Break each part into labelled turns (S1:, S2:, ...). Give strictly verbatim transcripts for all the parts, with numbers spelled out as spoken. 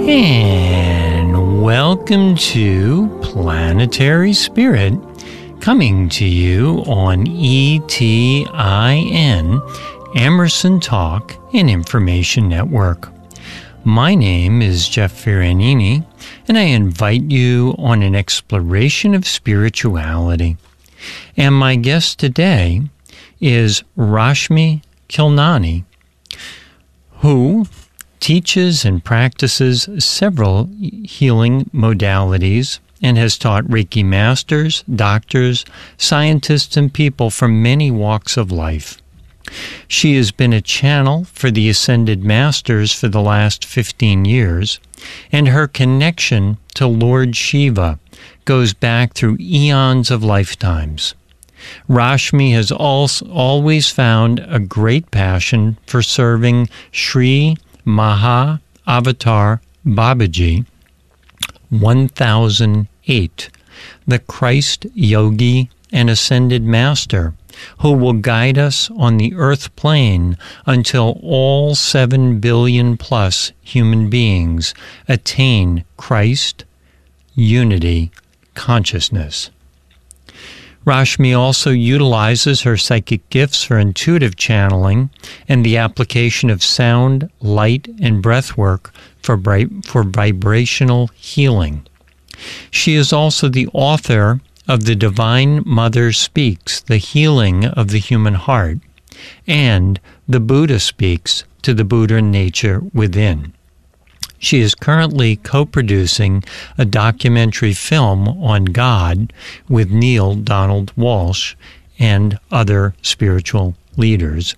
S1: And welcome to Planetary Spirit, coming to you on E T I N, Emerson Talk and Information Network. My name is Jeff Ferranini, and I invite you on an exploration of spirituality. And my guest today is Rashmi Khilnani, who teaches and practices several healing modalities and has taught Reiki masters, doctors, scientists, and people from many walks of life. She has been a channel for the Ascended Masters for the last fifteen years, and her connection to Lord Shiva goes back through eons of lifetimes. Rashmi has also always found a great passion for serving Sri Maha Avatar Babaji, one thousand eight, the Christ Yogi and Ascended Master, who will guide us on the earth plane until all seven billion plus human beings attain Christ unity consciousness. Rashmi also utilizes her psychic gifts for intuitive channeling and the application of sound, light, and breath work for, bri- for vibrational healing. She is also the author of The Divine Mother Speaks, The Healing of the Human Heart, and The Buddha Speaks, To the Buddha Nature Within. She is currently co-producing a documentary film on God with Neale Donald Walsch and other spiritual leaders.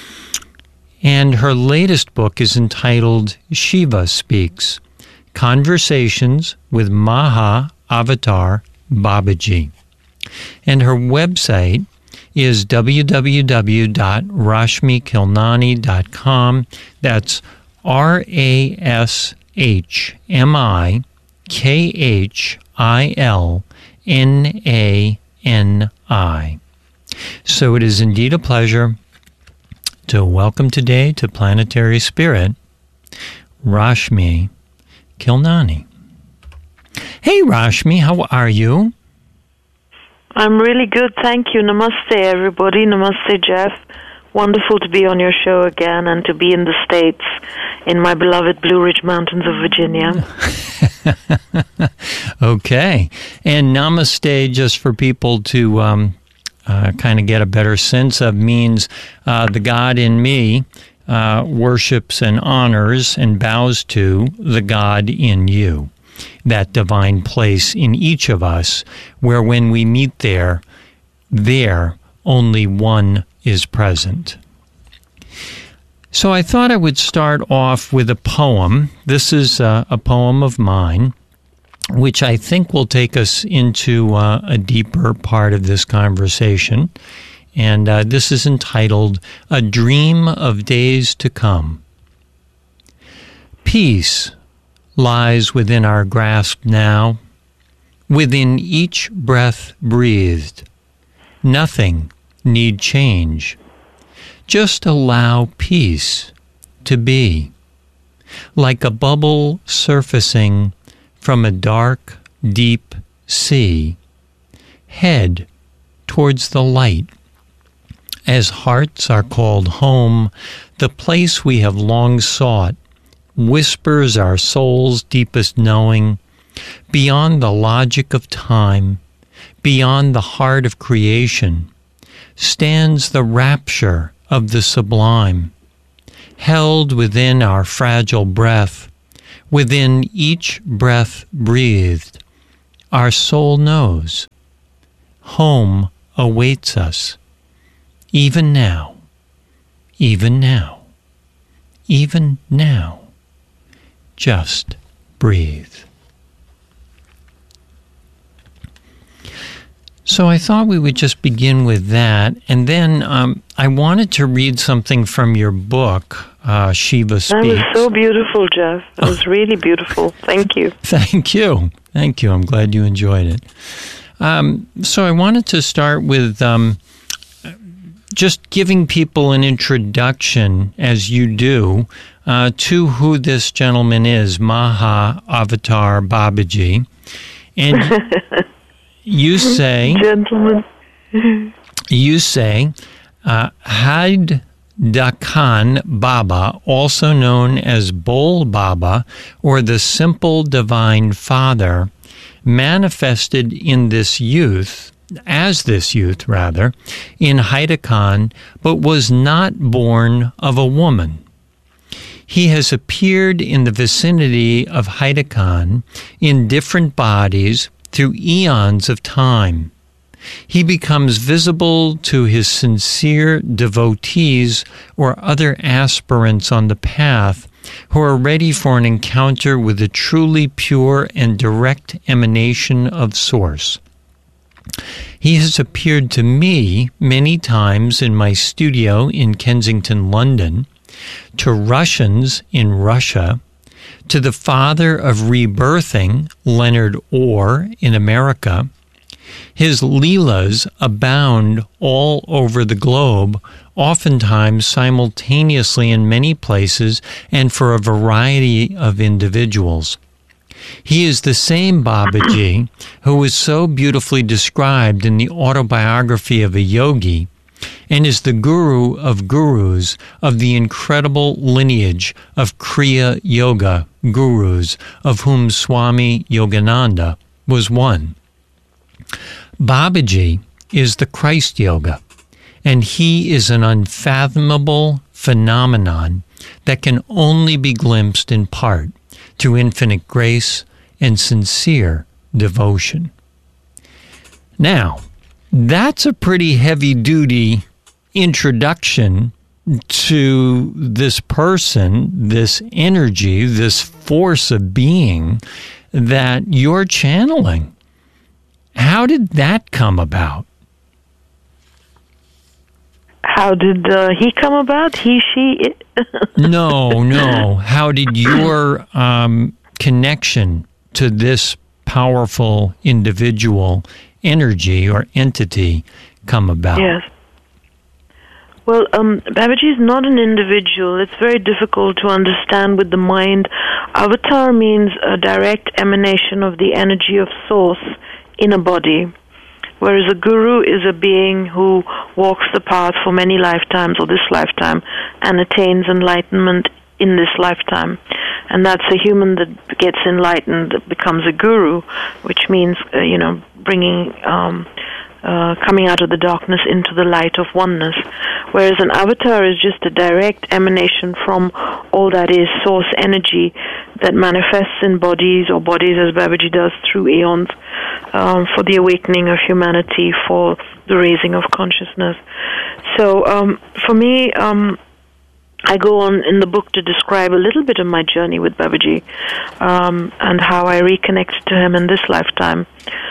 S1: And her latest book is entitled Shiva Speaks, Conversations with Maha Avatar Babaji. And her website is w w w dot rashmi khilnani dot com. That's R A S H M I K H I L N A N I. So it is indeed a pleasure to welcome today to Planetary Spirit, Rashmi Khilnani. Hey Rashmi, how are you?
S2: I'm really good, thank you. Namaste everybody, namaste Jeff. Wonderful to be on your show again and to be in the States, in my beloved Blue Ridge Mountains of Virginia.
S1: Okay. And namaste, just for people to um, uh, kind of get a better sense of, means uh, the God in me uh, worships and honors and bows to the God in you, that divine place in each of us where when we meet there, there only one is present. So I thought I would start off with a poem. This is uh, a poem of mine, which I think will take us into uh, a deeper part of this conversation. And uh, this is entitled, A Dream of Days to Come. Peace lies within our grasp now, within each breath breathed. Nothing need change. Just allow peace to be, like a bubble surfacing from a dark, deep sea. Head towards the light. As hearts are called home, the place we have long sought, whispers our soul's deepest knowing, beyond the logic of time, beyond the heart of creation, stands the rapture of the sublime, held within our fragile breath, within each breath breathed. Our soul knows home awaits us, even now, even now, even now. Just breathe. So I thought we would just begin with that, and then um, I wanted to read something from your book, uh, Shiva Speaks.
S2: That was so beautiful, Jeff. That was really beautiful. Thank you.
S1: Thank you. Thank you. I'm glad you enjoyed it. Um, so I wanted to start with um, just giving people an introduction, as you do, uh, to who this gentleman is, Maha Avatar Babaji. And you say,
S2: gentlemen,
S1: you say, uh, Haid Dakan Baba, also known as Bol Baba, or the Simple Divine Father, manifested in this youth, as this youth rather, in Haida Khan, but was not born of a woman. He has appeared in the vicinity of Haida Khan in different bodies through eons of time. He becomes visible to his sincere devotees or other aspirants on the path who are ready for an encounter with a truly pure and direct emanation of Source. He has appeared to me many times in my studio in Kensington, London, to Russians in Russia, to the father of rebirthing, Leonard Orr, in America. His Leelas abound all over the globe, oftentimes simultaneously in many places and for a variety of individuals. He is the same Babaji who is so beautifully described in the autobiography of a yogi and is the guru of gurus of the incredible lineage of Kriya Yoga gurus, of whom Swami Yogananda was one. Babaji is the Christ Yoga, and he is an unfathomable phenomenon that can only be glimpsed in part through infinite grace and sincere devotion. Now, that's a pretty heavy-duty introduction to this person, this energy, this force of being that you're channeling. How did that come about?
S2: How did uh, he come about? He, she? It?
S1: no, no. How did your um, connection to this powerful individual energy or entity come about?
S2: Yes. Well, um, Babaji is not an individual. It's very difficult to understand with the mind. Avatar means a direct emanation of the energy of Source in a body, whereas a guru is a being who walks the path for many lifetimes or this lifetime and attains enlightenment in this lifetime. And that's a human that gets enlightened that becomes a guru, which means, uh, you know, bringing, um, uh, coming out of the darkness into the light of oneness. Whereas an avatar is just a direct emanation from all that is Source energy that manifests in bodies or bodies as Babaji does through eons um, for the awakening of humanity, for the raising of consciousness. So um, for me, um, I go on in the book to describe a little bit of my journey with Babaji um, and how I reconnected to him in this lifetime.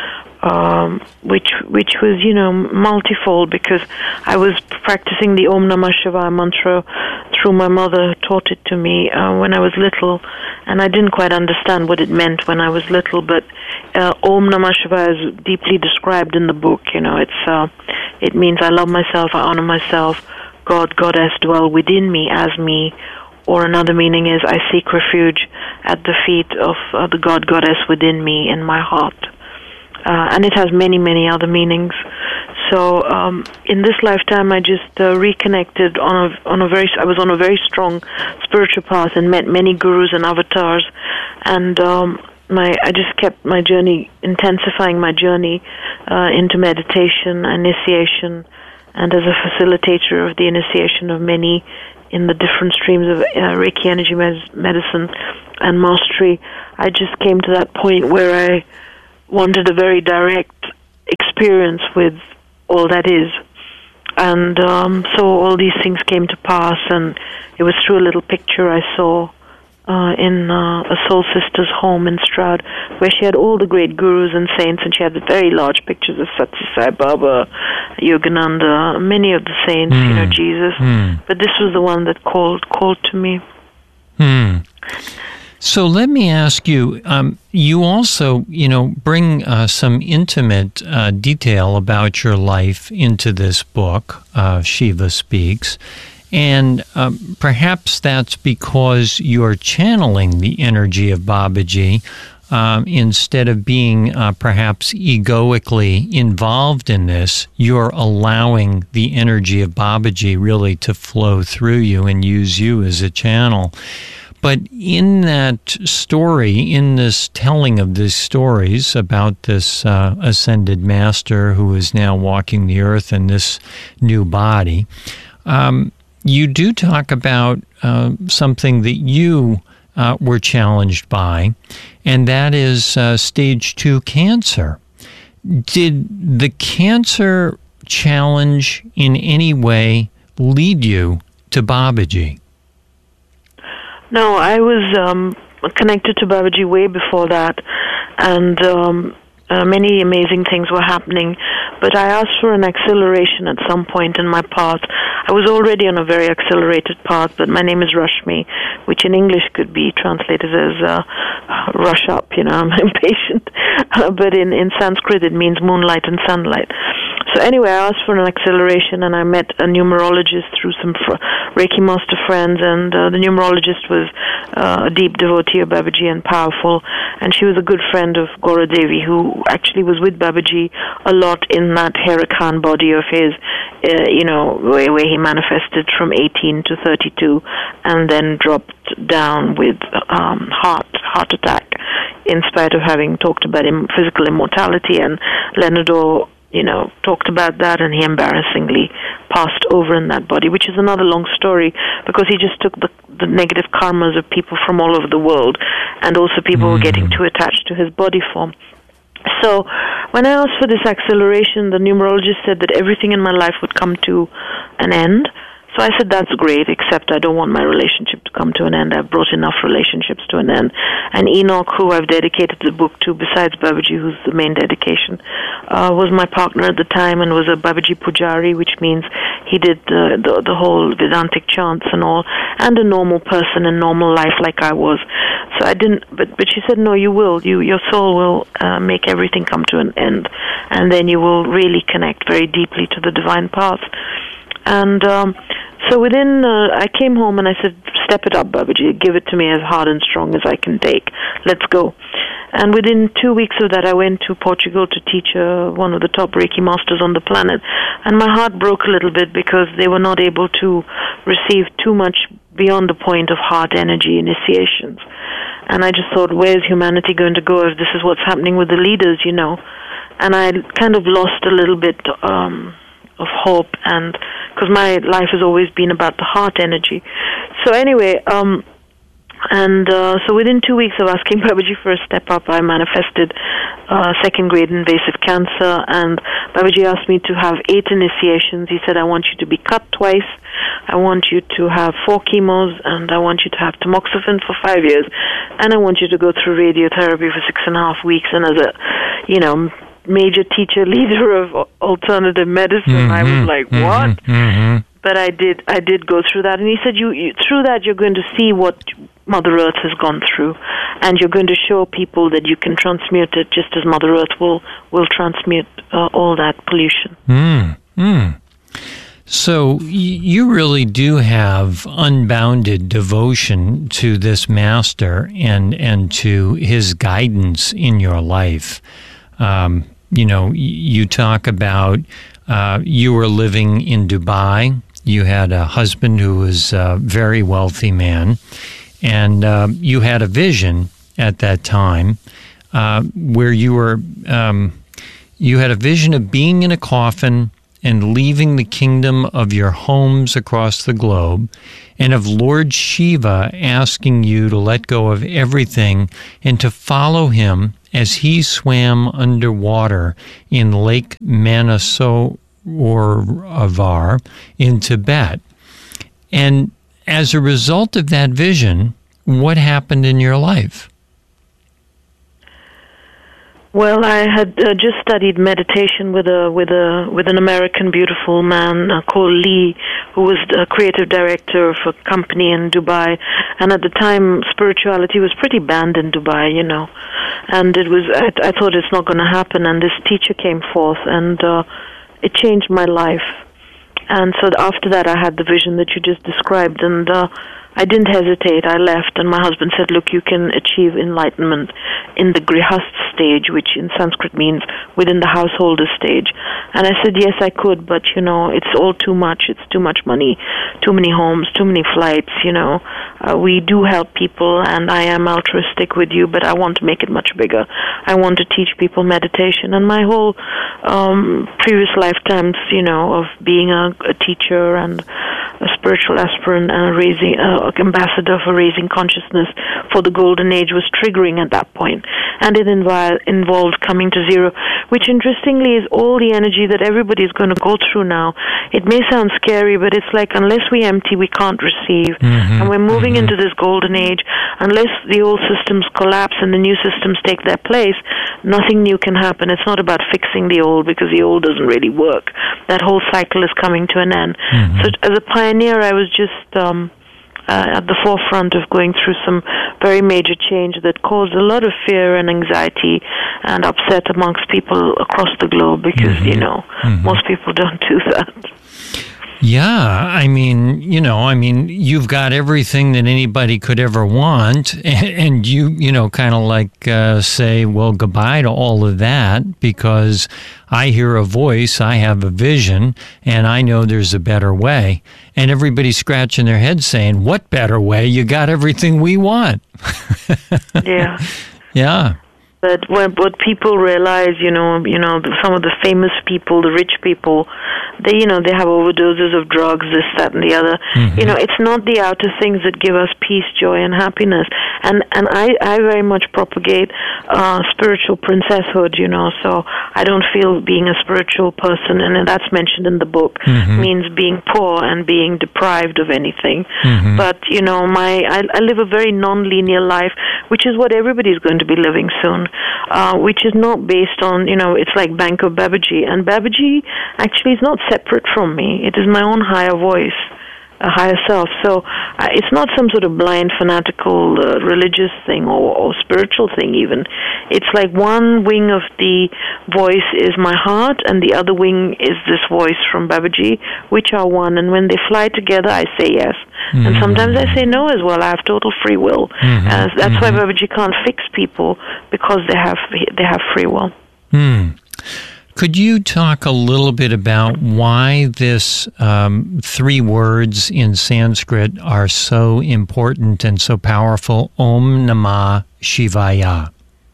S2: Um, which which was, you know, multifold, because I was practicing the Om Namah Shivaya mantra through my mother, taught it to me uh, when I was little, and I didn't quite understand what it meant when I was little, but uh, Om Namah Shivaya is deeply described in the book. You know, it's uh, it means I love myself, I honor myself, God, Goddess dwell within me as me, or another meaning is I seek refuge at the feet of uh, the God, Goddess within me in my heart. Uh, and it has many, many other meanings. So um, in this lifetime, I just uh, reconnected on a on a very. I was on a very strong spiritual path and met many gurus and avatars, and um, my I just kept my journey, intensifying my journey uh, into meditation, initiation, and as a facilitator of the initiation of many in the different streams of uh, Reiki energy med- medicine and mastery. I just came to that point where I wanted a very direct experience with all that is. And um, so all these things came to pass, and it was through a little picture I saw uh, in uh, a soul sister's home in Stroud, where she had all the great gurus and saints, and she had very large pictures of Satya Sai Baba, Yogananda, many of the saints, mm. you know, Jesus. Mm. But this was the one that called called to me.
S1: Mm. So let me ask you, um, you also, you know, bring uh, some intimate uh, detail about your life into this book, uh, Shiva Speaks. And um, perhaps that's because you're channeling the energy of Babaji um, instead of being uh, perhaps egoically involved in this. You're allowing the energy of Babaji really to flow through you and use you as a channel. But in that story, in this telling of these stories about this uh, ascended master who is now walking the earth in this new body, um, you do talk about uh, something that you uh, were challenged by, and that is uh, stage two cancer. Did the cancer challenge in any way lead you to Babaji?
S2: No, I was um, connected to Babaji way before that, and um, uh, many amazing things were happening, but I asked for an acceleration at some point in my path. I was already on a very accelerated path, but my name is Rashmi, which in English could be translated as uh, rush up, you know, I'm impatient, uh, but in, in Sanskrit it means moonlight and sunlight. So anyway, I asked for an acceleration, and I met a numerologist through some fr- Reiki master friends, and uh, the numerologist was uh, a deep devotee of Babaji and powerful, and she was a good friend of Gaura Devi, who actually was with Babaji a lot in that Hera Khan body of his, uh, you know, where, where he manifested from eighteen to thirty-two, and then dropped down with um, heart heart attack, in spite of having talked about im- physical immortality, and Leonard Orr, you know, talked about that, and he embarrassingly passed over in that body, which is another long story, because he just took the, the negative karmas of people from all over the world, and also people mm. were getting too attached to his body form. So when I asked for this acceleration, the numerologist said that everything in my life would come to an end. So I said, that's great, except I don't want my relationship to come to an end. I've brought enough relationships to an end. And Enoch, who I've dedicated the book to, besides Babaji, who's the main dedication, uh, was my partner at the time and was a Babaji Pujari, which means he did the, the, the whole Vedantic chants and all, and a normal person in normal life like I was. So I didn't, but, but she said, no, you will. You, your soul will uh, make everything come to an end, and then you will really connect very deeply to the divine path. And um, so within, uh, I came home and I said, step it up, Babaji, give it to me as hard and strong as I can take. Let's go. And within two weeks of that, I went to Portugal to teach uh, one of the top Reiki masters on the planet. And my heart broke a little bit because they were not able to receive too much beyond the point of heart energy initiations. And I just thought, where's humanity going to go if this is what's happening with the leaders, you know? And I kind of lost a little bit um, of hope, and because my life has always been about the heart energy. So anyway, um, and uh, so within two weeks of asking Babaji for a step up, I manifested uh, second-grade invasive cancer, and Babaji asked me to have eight initiations. He said, I want you to be cut twice, I want you to have four chemos, and I want you to have tamoxifen for five years, and I want you to go through radiotherapy for six and a half weeks, and as a, you know, major teacher, leader of alternative medicine, mm-hmm, I was like, what? Mm-hmm, mm-hmm. But I did I did go through that. And he said, you, you through that, you're going to see what Mother Earth has gone through. And you're going to show people that you can transmute it just as Mother Earth will, will transmute uh, all that pollution.
S1: Mm, mm. So you really do have unbounded devotion to this master and, and to his guidance in your life. Um, you know, you talk about uh, you were living in Dubai. You had a husband who was a very wealthy man, and uh, you had a vision at that time uh, where you were um, you had a vision of being in a coffin and leaving the kingdom of your homes across the globe, and of Lord Shiva asking you to let go of everything and to follow him as he swam underwater in Lake Manasovar in Tibet. And as a result of that vision, what happened in your life?
S2: Well, I had uh, just studied meditation with a with a with an American beautiful man uh, called Lee, who was the creative director of a company in Dubai, and at the time spirituality was pretty banned in Dubai, you know, and it was I, I thought it's not going to happen, and this teacher came forth, and uh, it changed my life, and so after that I had the vision that you just described, and uh, I didn't hesitate. I left, and my husband said, look, you can achieve enlightenment in the grihast stage, which in Sanskrit means within the householder stage. And I said, yes, I could, but, you know, it's all too much. It's too much money, too many homes, too many flights, you know. Uh, we do help people, and I am altruistic with you, but I want to make it much bigger. I want to teach people meditation. And my whole um, previous lifetimes, you know, of being a, a teacher and a spiritual aspirant and a raising... Uh, ambassador for raising consciousness for the golden age was triggering at that point, and it invi- involved coming to zero, which interestingly is all the energy that everybody is going to go through now. It may sound scary, but it's like unless we empty, we can't receive. Mm-hmm. And we're moving mm-hmm. into this golden age. Unless the old systems collapse and the new systems take their place, nothing new can happen. It's not about fixing the old, because the old doesn't really work. That whole cycle is coming to an end. Mm-hmm. So as a pioneer, I was just um, uh, at the forefront of going through some very major change that caused a lot of fear and anxiety and upset amongst people across the globe, because, mm-hmm. you know, mm-hmm. most people don't do that.
S1: Yeah, I mean, you know, I mean, you've got everything that anybody could ever want, and, and you, you know, kind of like uh, say, well, goodbye to all of that, because I hear a voice, I have a vision, and I know there's a better way. And everybody's scratching their head saying, what better way? You got everything we want.
S2: Yeah.
S1: Yeah.
S2: But when, what people realize, you know, you know, some of the famous people, the rich people, they, you know, they have overdoses of drugs, this, that, and the other. Mm-hmm. You know, it's not the outer things that give us peace, joy, and happiness. And and I, I very much propagate uh, spiritual princesshood, you know, so I don't feel being a spiritual person, and that's mentioned in the book, mm-hmm. means being poor and being deprived of anything. Mm-hmm. But, you know, my I, I live a very non-linear life, which is what everybody's going to be living soon. Uh, which is not based on, you know, it's like Banco Babaji. And Babaji actually is not separate from me. It is my own higher voice, a higher self. So uh, it's not some sort of blind, fanatical, uh, religious thing or, or spiritual thing even. It's like one wing of the voice is my heart, and the other wing is this voice from Babaji, which are one. And when they fly together, I say yes. Mm-hmm. And sometimes I say no as well. I have total free will. Mm-hmm. Uh, that's mm-hmm. why Babaji can't fix people, because they have they have free will.
S1: Mm. Could you talk a little bit about why this um, three words in Sanskrit are so important and so powerful? Om Namah Shivaya.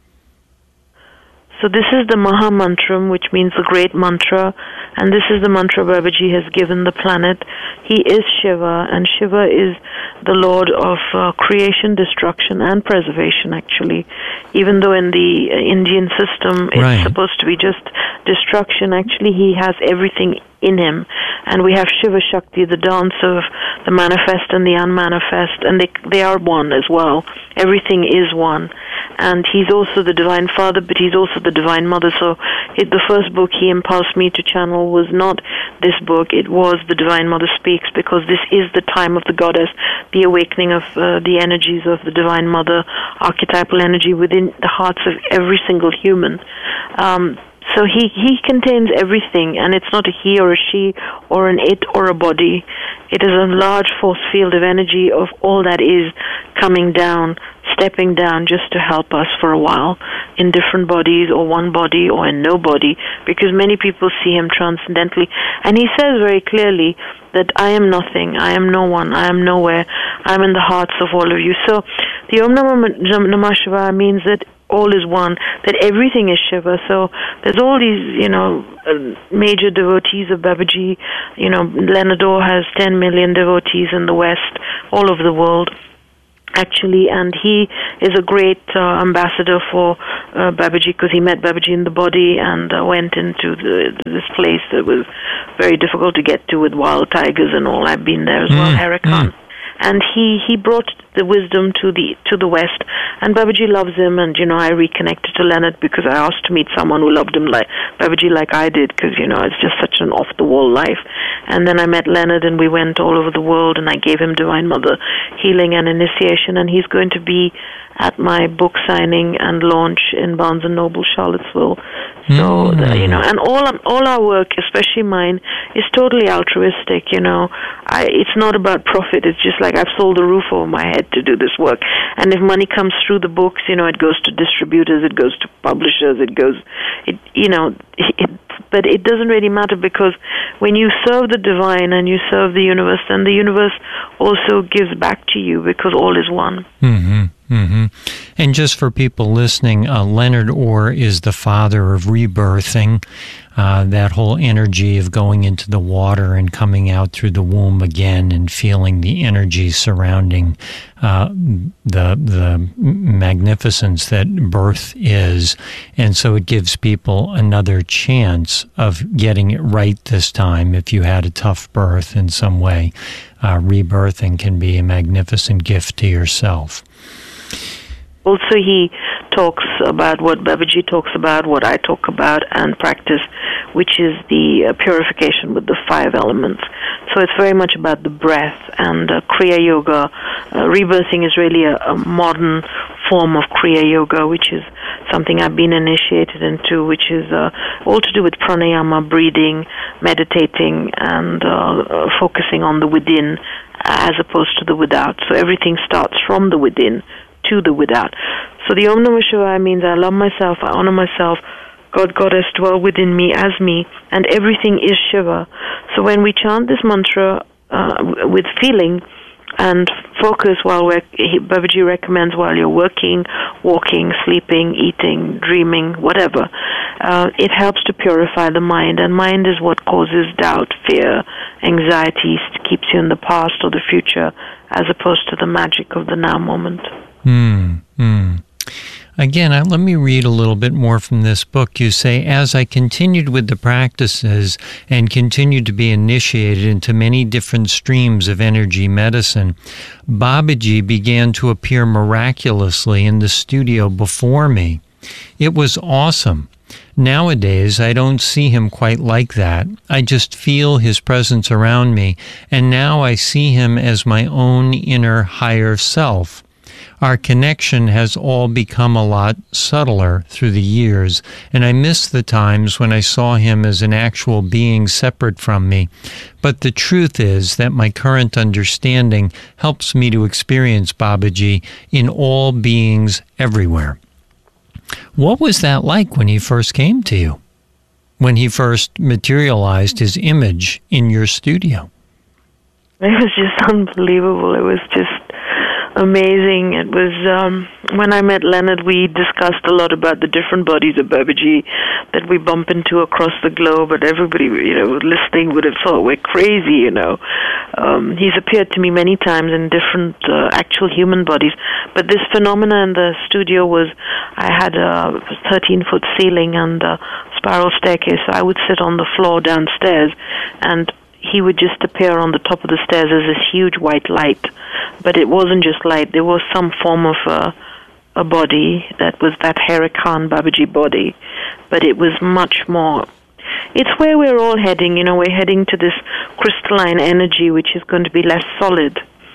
S2: So this is the Maha Mantram, which means the great mantra, and this is the mantra Babaji has given the planet. He is Shiva, and Shiva is the Lord of uh, creation, destruction, and preservation, actually. Even though in the uh, Indian system it's right. supposed to be just destruction, actually he has everything in him. And we have Shiva Shakti, the dance of the manifest and the unmanifest, and they they are one as well. Everything is one. And he's also the Divine Father, but he's also the Divine Mother. So it, the first book he impulsed me to channel was not this book, it was The Divine Mother Speaks, because this is the time of the goddess, the awakening of uh, the energies of the Divine Mother, archetypal energy within the hearts of every single human. Um, So he, he contains everything, and it's not a he or a she or an it or a body. It is a large force field of energy of all that is coming down, stepping down just to help us for a while in different bodies or one body or in no body, because many people see him transcendently. And he says very clearly that I am nothing, I am no one, I am nowhere, I am in the hearts of all of you. So the Om Namah Shivaya means that all is one, that everything is Shiva. So there's all these, you know, uh, major devotees of Babaji. You know, Lenador has ten million devotees in the West, all over the world, actually, and he is a great uh, ambassador for uh, Babaji, because he met Babaji in the body and uh, went into the, this place that was very difficult to get to with wild tigers and all. I've been there as well,
S1: mm,
S2: Herakan. Mm. And he, he brought the wisdom to the to the West. And Babaji loves him, and, you know, I reconnected to Leonard because I asked to meet someone who loved him like Babaji like I did, because, you know, it's just such an off-the-wall life. And then I met Leonard, and we went all over the world, and I gave him Divine Mother healing and initiation, and he's going to be at my book signing and launch in Barnes and Noble, Charlottesville. So, mm. the, you know, and all all our work, especially mine, is totally altruistic, you know. I, it's not about profit. It's just like I've sold the roof over my head to do this work. And if money comes through the books, you know, it goes to distributors, it goes to publishers, it goes, it, you know, it, but it doesn't really matter, because when you serve the divine and you serve the universe, then the universe also gives back to you, because all is one.
S1: Mm-hmm. Mm-hmm. And just for people listening, uh, Leonard Orr is the father of rebirthing, uh, that whole energy of going into the water and coming out through the womb again and feeling the energy surrounding uh, the the magnificence that birth is. And so it gives people another chance of getting it right this time. If you had a tough birth in some way, uh, rebirthing can be a magnificent gift to yourself.
S2: Also, he talks about what Babaji talks about, what I talk about and practice, which is the uh, purification with the five elements. So it's very much about the breath and uh, Kriya Yoga. Uh, rebirthing is really a, a modern form of Kriya Yoga, which is something I've been initiated into, which is uh, all to do with pranayama, breathing, meditating, and uh, uh, focusing on the within as opposed to the without. So everything starts from the within to the without. So the Om Namah Shivaya means I love myself, I honor myself, God, Goddess dwell within me as me, and everything is Shiva. So when we chant this mantra uh, with feeling and focus while we're, Babaji recommends while you're working, walking, sleeping, eating, dreaming, whatever, uh, it helps to purify the mind, and mind is what causes doubt, fear, anxiety, keeps you in the past or the future, as opposed to the magic of the now moment.
S1: Hmm. Hmm. Again, uh, let me read a little bit more from this book. You say, as I continued with the practices and continued to be initiated into many different streams of energy medicine, Babaji began to appear miraculously in the studio before me. It was awesome. Nowadays, I don't see him quite like that. I just feel his presence around me, and now I see him as my own inner higher self. Our connection has all become a lot subtler through the years, and I miss the times when I saw him as an actual being separate from me. But the truth is that my current understanding helps me to experience Babaji in all beings everywhere. What was that like when he first came to you? When he first materialized his image in your studio?
S2: It was just unbelievable. It was just amazing. It was, um, when I met Leonard, we discussed a lot about the different bodies of Babaji that we bump into across the globe, but everybody, you know, listening would have thought we're crazy, you know. Um, he's appeared to me many times in different uh, actual human bodies, but this phenomena in the studio was, I had a thirteen-foot ceiling and a spiral staircase, so I would sit on the floor downstairs, and he would just appear on the top of the stairs as this huge white light. But it wasn't just light. There was some form of uh, a body that was that Hare Khan Babaji body. But it was much more. It's where we're all heading. You know, we're heading to this crystalline energy, which is going to be less solid.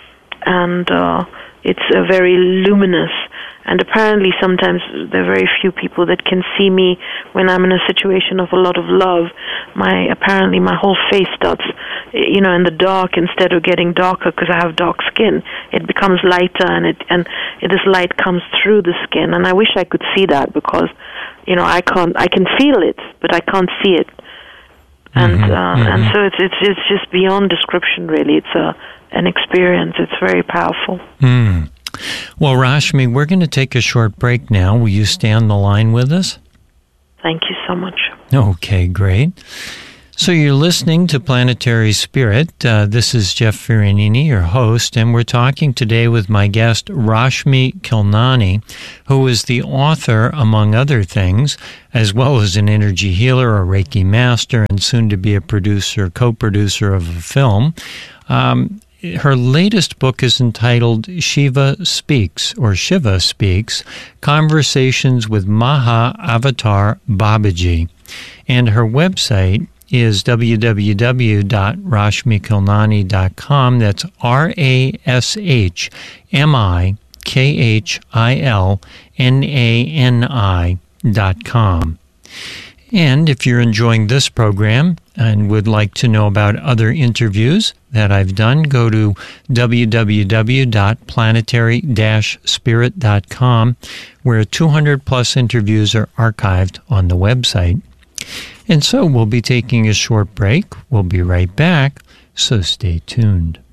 S2: And uh, it's a very luminous. And apparently sometimes there are very few people that can see me when I'm in a situation of a lot of love. My apparently my whole face starts, you know, in the dark, instead of getting darker because I have dark skin. It becomes lighter, and it and it, this light comes through the skin. And I wish I could see that, because, you know, I can't. I can feel it, but I can't see it. And
S1: mm-hmm,
S2: uh,
S1: mm-hmm.
S2: and so it's it's it's just beyond description. Really, it's a an experience. It's very powerful.
S1: Mm. Well, Rashmi, we're going to take a short break now. Will you stay on the line with us?
S2: Thank you so much.
S1: Okay, great. So you're listening to Planetary Spirit. Uh, this is Jeff Ferranini, your host, and we're talking today with my guest, Rashmi Khilnani, who is the author, among other things, as well as an energy healer, a Reiki master, and soon to be a producer, co-producer of a film. Um, her latest book is entitled Shiva Speaks, or Shiva Speaks, Conversations with Maha Avatar Babaji. And her website is w w w dot rashmi khilnani dot com. That's R A S H M I K H I L N A N I dot com. And if you're enjoying this program and would like to know about other interviews that I've done, go to w w w dot planetary dash spirit dot com, where two hundred plus interviews are archived on the website. And so we'll be taking a short break. We'll be right back, so stay tuned.